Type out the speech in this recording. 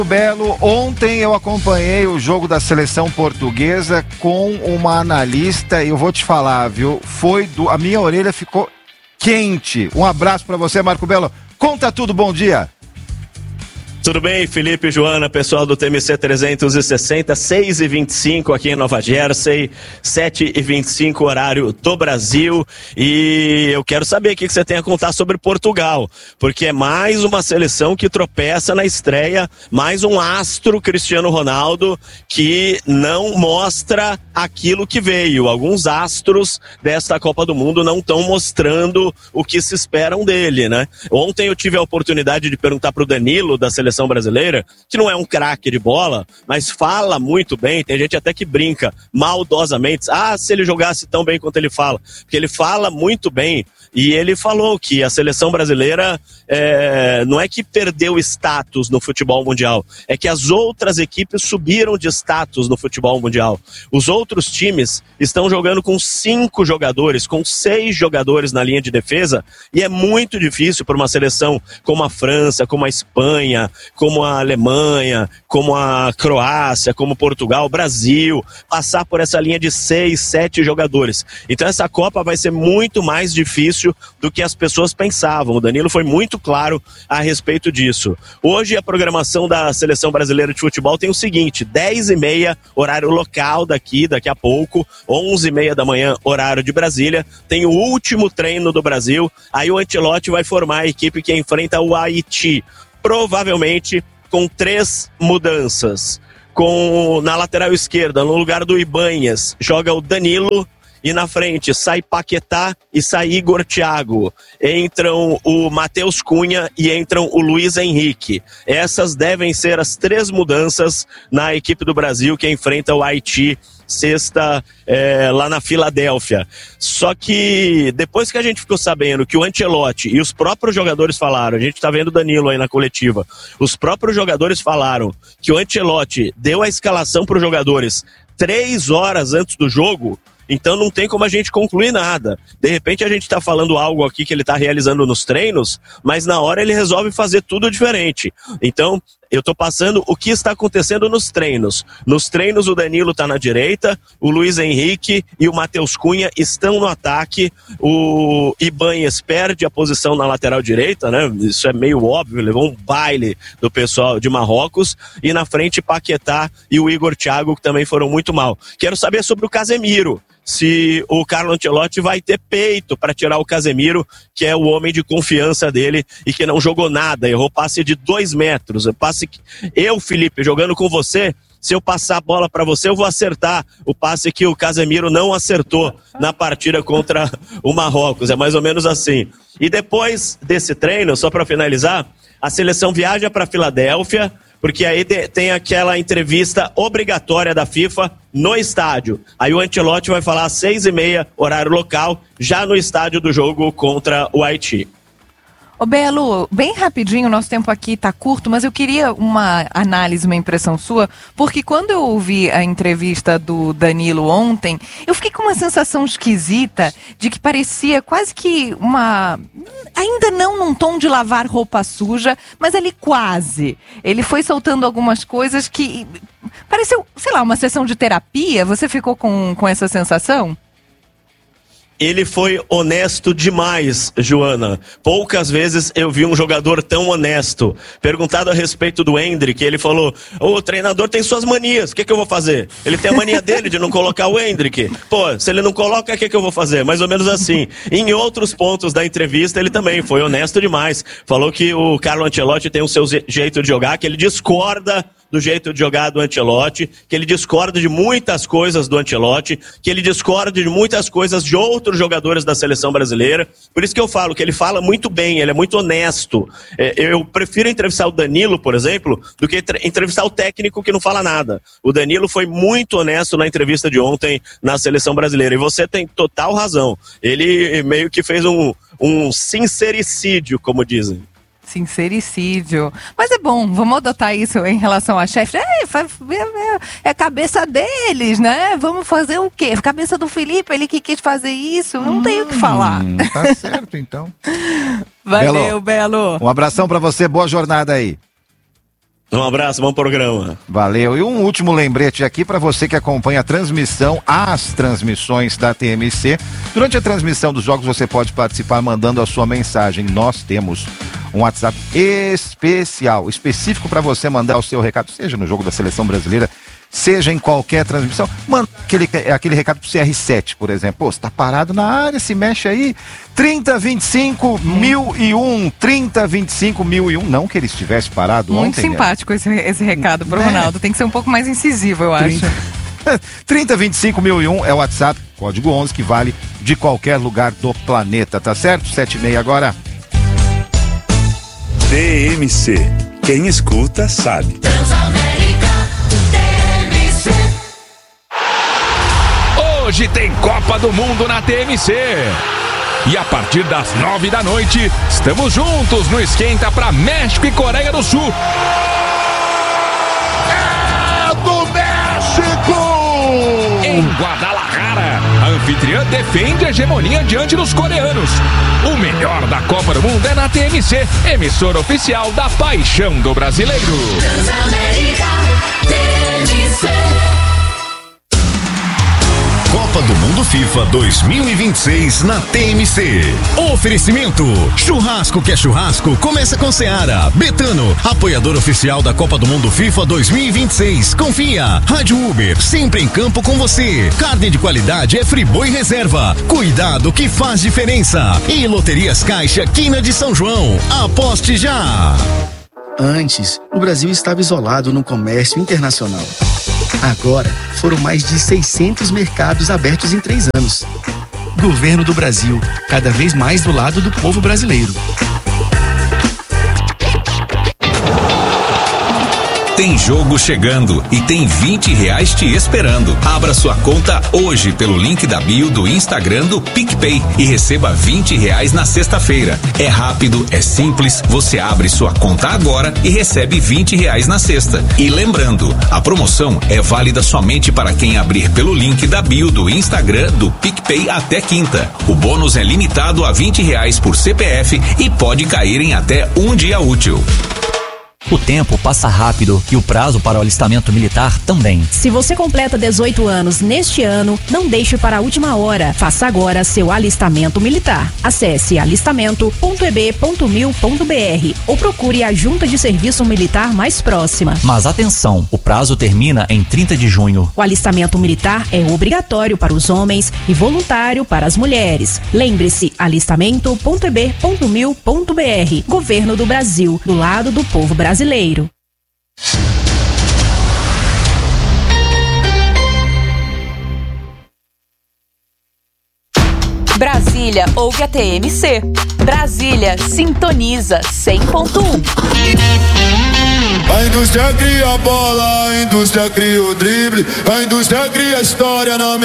Belo, ontem eu acompanhei o jogo da seleção portuguesa com uma analista e eu vou te falar, viu? A minha orelha ficou quente. Um abraço pra você, Marco Belo. Conta tudo, bom dia. Tudo bem, Felipe e Joana, pessoal do TMC 360, 6h25 aqui em Nova Jersey, 7h25 horário do Brasil, e eu quero saber o que você tem a contar sobre Portugal, porque é mais uma seleção que tropeça na estreia, mais um astro Cristiano Ronaldo que não mostra aquilo que veio. Alguns astros desta Copa do Mundo não estão mostrando o que se esperam dele, né? Ontem eu tive a oportunidade de perguntar para o Danilo, da seleção brasileira, que não é um craque de bola, mas fala muito bem, tem gente até que brinca maldosamente, se ele jogasse tão bem quanto ele fala, porque ele fala muito bem, e ele falou que a seleção brasileira não é que perdeu status no futebol mundial, é que as outras equipes subiram de status no futebol mundial. Os outros times estão jogando com 5 jogadores, com 6 jogadores na linha de defesa, e é muito difícil para uma seleção como a França, como a Espanha, como a Alemanha, como a Croácia, como Portugal, Brasil, passar por essa linha de 6, 7 jogadores. Então essa Copa vai ser muito mais difícil do que as pessoas pensavam. O Danilo foi muito claro a respeito disso. Hoje a programação da Seleção Brasileira de Futebol tem o seguinte: 10h30, horário local daqui a pouco, 11h30 da manhã, horário de Brasília, tem o último treino do Brasil, aí o Ancelotti vai formar a equipe que enfrenta o Haiti, provavelmente com 3 mudanças. Na lateral esquerda, no lugar do Ibanhas, joga o Danilo, e na frente sai Paquetá e sai Igor Thiago. Entram o Matheus Cunha e entram o Luiz Henrique. Essas devem ser as 3 mudanças na equipe do Brasil que enfrenta o Haiti sexta lá na Filadélfia. Só que depois que a gente ficou sabendo que o Ancelotti e os próprios jogadores falaram, a gente tá vendo o Danilo aí na coletiva, os próprios jogadores falaram que o Ancelotti deu a escalação para os jogadores 3 horas antes do jogo, então não tem como a gente concluir nada. De repente a gente está falando algo aqui que ele está realizando nos treinos, mas na hora ele resolve fazer tudo diferente. Então eu estou passando o que está acontecendo nos treinos. Nos treinos o Danilo está na direita, o Luiz Henrique e o Matheus Cunha estão no ataque, o Ibanhas perde a posição na lateral direita, né? Isso é meio óbvio, levou um baile do pessoal de Marrocos, e na frente Paquetá e o Igor Thiago, que também foram muito mal. Quero saber sobre o Casemiro, se o Carlo Ancelotti vai ter peito para tirar o Casemiro, que é o homem de confiança dele e que não jogou nada, errou passe de 2 metros, eu, Felipe, jogando com você, se eu passar a bola para você, eu vou acertar o passe que o Casemiro não acertou na partida contra o Marrocos, é mais ou menos assim. E depois desse treino, só para finalizar, a seleção viaja para Filadélfia, porque aí tem aquela entrevista obrigatória da FIFA no estádio. Aí o Ancelotti vai falar às 6h30, horário local, já no estádio do jogo contra o Haiti. Ô Belo, bem rapidinho, o nosso tempo aqui tá curto, mas eu queria uma análise, uma impressão sua, porque quando eu ouvi a entrevista do Danilo ontem, eu fiquei com uma sensação esquisita de que parecia quase que ainda não num tom de lavar roupa suja, mas ali quase. Ele foi soltando algumas coisas que pareceu, sei lá, uma sessão de terapia. Você ficou com essa sensação? Ele foi honesto demais, Joana. Poucas vezes eu vi um jogador tão honesto. Perguntado a respeito do Endrick, ele falou: o treinador tem suas manias, o que eu vou fazer? Ele tem a mania dele de não colocar o Endrick. Pô, se ele não coloca, o que eu vou fazer? Mais ou menos assim. Em outros pontos da entrevista, ele também foi honesto demais. Falou que o Carlo Ancelotti tem o seu jeito de jogar, que ele discorda do jeito de jogar do Ancelotti, que ele discorda de muitas coisas do Ancelotti, que ele discorda de muitas coisas de outros jogadores da seleção brasileira. Por isso que eu falo que ele fala muito bem, ele é muito honesto. Eu prefiro entrevistar o Danilo, por exemplo, do que entrevistar o técnico que não fala nada. O Danilo foi muito honesto na entrevista de ontem na seleção brasileira, e você tem total razão. Ele meio que fez um sincericídio, como dizem. Sincericídio. Mas é bom, vamos adotar isso em relação a chefe. É a cabeça deles, né? Vamos fazer o quê? A cabeça do Felipe, ele que quis fazer isso, não tem o que falar. Tá certo, então. Valeu, Belo. Um abração pra você, boa jornada aí. Um abraço, bom programa. Valeu. E um último lembrete aqui para você que acompanha a transmissão, as transmissões da TMC. Durante a transmissão dos jogos você pode participar mandando a sua mensagem. Nós temos um WhatsApp específico para você mandar o seu recado, seja no jogo da Seleção Brasileira, seja em qualquer transmissão. Manda aquele recado pro CR7, por exemplo. Pô, você tá parado na área, se mexe aí. 3025-1001. 3025-1001. Não que ele estivesse parado muito ontem. Muito simpático esse recado pro Ronaldo. Tem que ser um pouco mais incisivo, eu acho. 3025-1001 é o WhatsApp, código 11, que vale de qualquer lugar do planeta, tá certo? 7h30 agora. TMC. Quem escuta sabe. Hoje tem Copa do Mundo na TMC. E a partir das 9 da noite, estamos juntos no Esquenta para México e Coreia do Sul. É do México! Em Guadalajara, a anfitriã defende a hegemonia diante dos coreanos. O melhor da Copa do Mundo é na TMC, emissora oficial da paixão do brasileiro. Transamérica, TMC. Copa do Mundo FIFA 2026 na TMC. Oferecimento: churrasco que é churrasco, começa com Seara. Betano, apoiador oficial da Copa do Mundo FIFA 2026. Confia. Rádio Uber, sempre em campo com você. Carne de qualidade é Friboi Reserva. Cuidado que faz diferença. E Loterias Caixa, Quina de São João. Aposte já. Antes, o Brasil estava isolado no comércio internacional. Agora, foram mais de 600 mercados abertos em 3 anos. Governo do Brasil, cada vez mais do lado do povo brasileiro. Tem jogo chegando e tem R$20 te esperando. Abra sua conta hoje pelo link da bio do Instagram do PicPay e receba R$20 na sexta-feira. É rápido, é simples, você abre sua conta agora e recebe R$20 na sexta. E lembrando, a promoção é válida somente para quem abrir pelo link da bio do Instagram do PicPay até quinta. O bônus é limitado a R$20 por CPF e pode cair em até um dia útil. O tempo passa rápido e o prazo para o alistamento militar também. Se você completa 18 anos neste ano, não deixe para a última hora. Faça agora seu alistamento militar. Acesse alistamento.eb.mil.br ou procure a junta de serviço militar mais próxima. Mas atenção, o prazo termina em 30 de junho. O alistamento militar é obrigatório para os homens e voluntário para as mulheres. Lembre-se, alistamento.eb.mil.br. Governo do Brasil, do lado do povo brasileiro. Brasília ouve a TMC. Brasília sintoniza 100.1. A indústria cria a bola, a indústria cria o drible, a indústria cria a história na